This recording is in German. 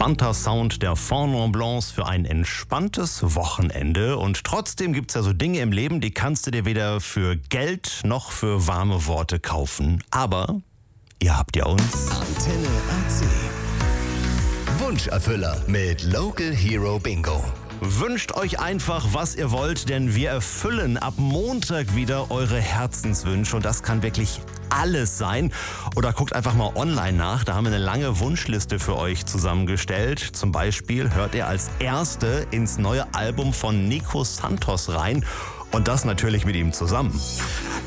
entspannter Sound der Fondant Blancs für ein entspanntes Wochenende. Und trotzdem gibt es ja so Dinge im Leben, die kannst du dir weder für Geld noch für warme Worte kaufen. Aber ihr habt ja uns. Antenne AC. Wunscherfüller mit Local Hero Bingo. Wünscht euch einfach, was ihr wollt, denn wir erfüllen ab Montag wieder eure Herzenswünsche und das kann wirklich alles sein. Oder guckt einfach mal online nach, da haben wir eine lange Wunschliste für euch zusammengestellt. Zum Beispiel hört ihr als Erste ins neue Album von Nico Santos rein und das natürlich mit ihm zusammen.